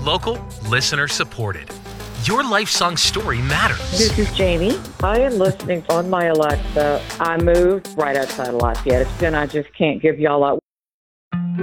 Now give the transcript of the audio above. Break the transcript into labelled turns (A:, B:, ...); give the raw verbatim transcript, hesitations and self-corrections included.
A: Local, listener supported. Your life song story matters.
B: This is Jamie. I am listening on my Alexa. I moved right outside of Lafayette, and I just can't give y'all a